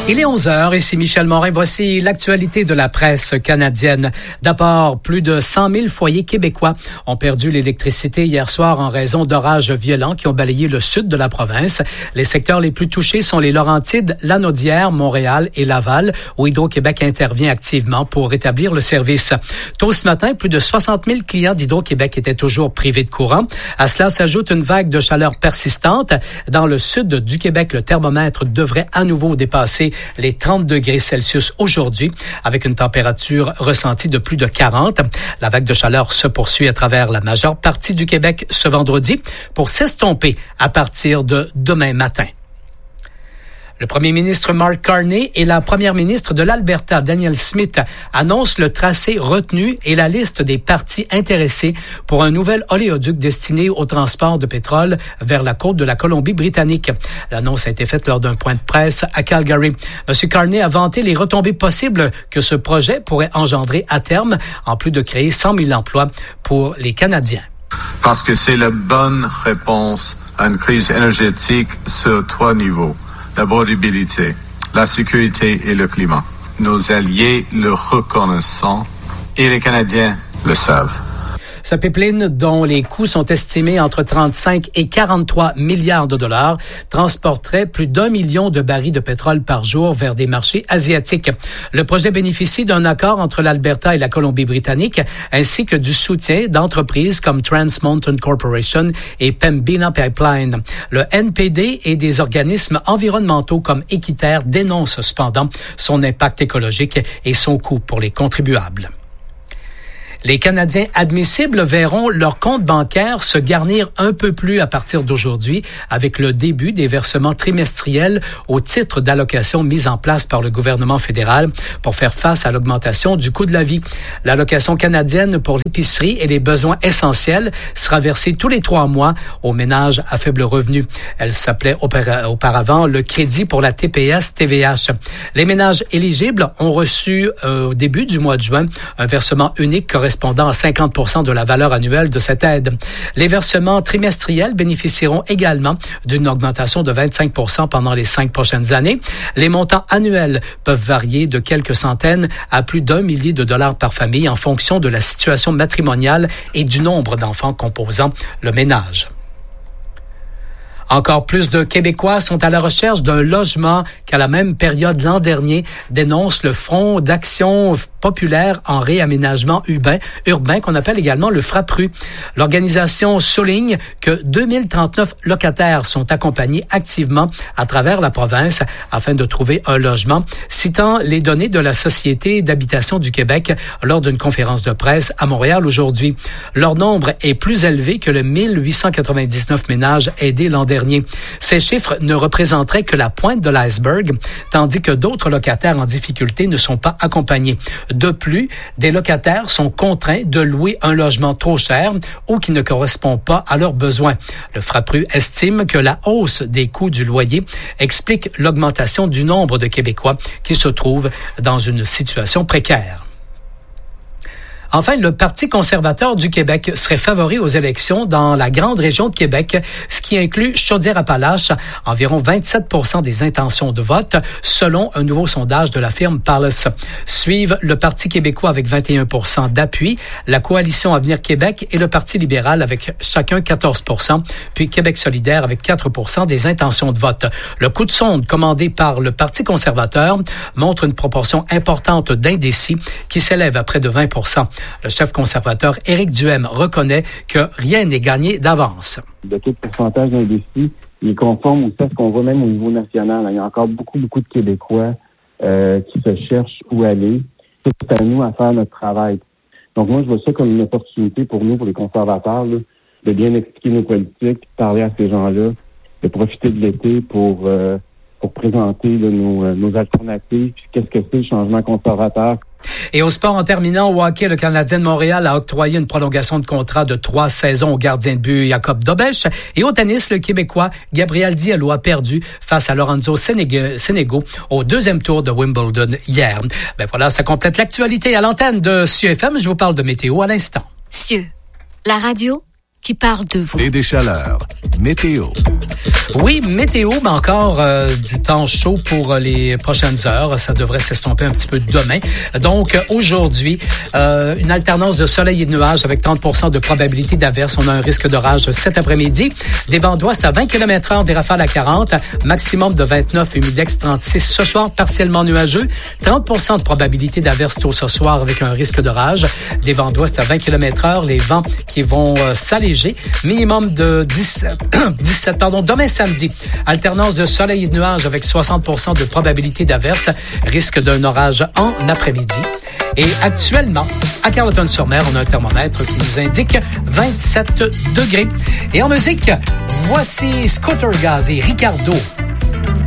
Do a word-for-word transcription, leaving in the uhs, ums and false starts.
Il est onze heures, ici Michel Morin. Voici l'actualité de la presse canadienne. D'abord, plus de cent mille foyers québécois ont perdu l'électricité hier soir en raison d'orages violents qui ont balayé le sud de la province. Les secteurs les plus touchés sont les Laurentides, Lanaudière, Montréal et Laval, où Hydro-Québec intervient activement pour rétablir le service. Tôt ce matin, plus de soixante mille clients d'Hydro-Québec étaient toujours privés de courant. À cela s'ajoute une vague de chaleur persistante. Dans le sud du Québec, le thermomètre devrait à nouveau dépasser les trente degrés Celsius aujourd'hui, avec une température ressentie de plus de quarante. La vague de chaleur se poursuit à travers la majeure partie du Québec ce vendredi pour s'estomper à partir de demain matin. Le premier ministre Mark Carney et la première ministre de l'Alberta, Danielle Smith, annoncent le tracé retenu et la liste des parties intéressées pour un nouvel oléoduc destiné au transport de pétrole vers la côte de la Colombie-Britannique. L'annonce a été faite lors d'un point de presse à Calgary. M. Carney a vanté les retombées possibles que ce projet pourrait engendrer à terme, en plus de créer cent mille emplois pour les Canadiens. Parce que c'est la bonne réponse à une crise énergétique sur trois niveaux. L'abordabilité, la sécurité et le climat. Nos alliés le reconnaissent et les Canadiens le savent. Ce pipeline, dont les coûts sont estimés entre trente-cinq et quarante-trois milliards de dollars, transporterait plus d'un million de barils de pétrole par jour vers des marchés asiatiques. Le projet bénéficie d'un accord entre l'Alberta et la Colombie-Britannique, ainsi que du soutien d'entreprises comme Trans Mountain Corporation et Pembina Pipeline. Le N P D et des organismes environnementaux comme Équiterre dénoncent cependant son impact écologique et son coût pour les contribuables. Les Canadiens admissibles verront leur compte bancaire se garnir un peu plus à partir d'aujourd'hui avec le début des versements trimestriels au titre d'allocations mises en place par le gouvernement fédéral pour faire face à l'augmentation du coût de la vie. L'allocation canadienne pour l'épicerie et les besoins essentiels sera versée tous les trois mois aux ménages à faible revenu. Elle s'appelait auparavant le crédit pour la T P S T V H. Les ménages éligibles ont reçu euh, au début du mois de juin un versement unique correspondant correspondant à cinquante pour cent de la valeur annuelle de cette aide. Les versements trimestriels bénéficieront également d'une augmentation de vingt-cinq pour cent pendant les cinq prochaines années. Les montants annuels peuvent varier de quelques centaines à plus d'un millier de dollars par famille en fonction de la situation matrimoniale et du nombre d'enfants composant le ménage. Encore plus de Québécois sont à la recherche d'un logement qu'à la même période l'an dernier, dénonce le Front d'action populaire en réaménagement urbain, urbain qu'on appelle également le FRAPRU. L'organisation souligne que deux mille trente-neuf locataires sont accompagnés activement à travers la province afin de trouver un logement, citant les données de la Société d'habitation du Québec lors d'une conférence de presse à Montréal aujourd'hui. Leur nombre est plus élevé que le mille huit cent quatre-vingt-dix-neuf ménages aidés l'an dernier. Ces chiffres ne représenteraient que la pointe de l'iceberg, tandis que d'autres locataires en difficulté ne sont pas accompagnés. De plus, des locataires sont contraints de louer un logement trop cher ou qui ne correspond pas à leurs besoins. Le FRAPRU estime que la hausse des coûts du loyer explique l'augmentation du nombre de Québécois qui se trouvent dans une situation précaire. Enfin, le Parti conservateur du Québec serait favori aux élections dans la grande région de Québec, ce qui inclut Chaudière-Appalaches, environ vingt-sept pour cent des intentions de vote, selon un nouveau sondage de la firme Parles. Suivent le Parti québécois avec vingt et un pour cent d'appui, la Coalition Avenir Québec et le Parti libéral avec chacun quatorze pour cent, puis Québec solidaire avec quatre pour cent des intentions de vote. Le coup de sonde commandé par le Parti conservateur montre une proportion importante d'indécis qui s'élève à près de vingt pour cent. Le chef conservateur Éric Duhem reconnaît que rien n'est gagné d'avance. Le taux de pourcentage d'indécis, il est conforme aussi à ce qu'on voit même au niveau national. Il y a encore beaucoup, beaucoup de Québécois euh, qui se cherchent où aller. C'est à nous à faire notre travail. Donc moi, je vois ça comme une opportunité pour nous, pour les conservateurs, là, de bien expliquer nos politiques, parler à ces gens-là, de profiter de l'été pour euh, pour présenter là, nos, nos alternatives. Puis qu'est-ce que c'est le changement conservateur? Et au sport, en terminant, au hockey, le Canadien de Montréal a octroyé une prolongation de contrat de trois saisons au gardien de but Jacob Dobech. Et au tennis, le Québécois Gabriel Diallo a perdu face à Lorenzo Senego au deuxième tour de Wimbledon hier. Ben voilà, ça complète l'actualité à l'antenne de C I E F M. Je vous parle de météo à l'instant. C I E, la radio qui parle de vous. Et des chaleurs. Météo. Oui, météo, mais encore euh, du temps chaud pour les prochaines heures. Ça devrait s'estomper un petit peu demain. Donc, aujourd'hui, euh, une alternance de soleil et de nuages avec trente pour cent de probabilité d'averse. On a un risque d'orage cet après-midi. Des vents d'ouest à vingt kilomètres heure, des rafales à quarante. Maximum de vingt-neuf, humidex trente-six. Ce soir, partiellement nuageux. trente pour cent de probabilité d'averse tôt ce soir avec un risque d'orage. Des vents d'ouest à vingt kilomètres heure. Les vents qui vont euh, s'alléger. Minimum de dix-sept, dix-sept, pardon, demain samedi. Alternance de soleil et de nuages avec soixante pour cent de probabilité d'averse. Risque d'un orage en après-midi. Et actuellement, à Carleton-sur-Mer, on a un thermomètre qui nous indique vingt-sept degrés. Et en musique, voici Scooter Gaz et Ricardo